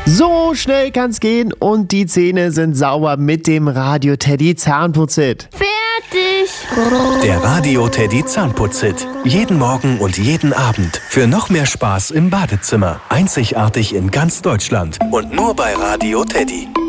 So schnell kann's gehen und die Zähne sind sauber mit dem Radio Teddy Zahnputz-Hit. Fertig! Der Radio Teddy Zahnputz-Hit. Jeden Morgen und jeden Abend. Für noch mehr Spaß im Badezimmer. Einzigartig in ganz Deutschland. Und nur bei Radio Teddy.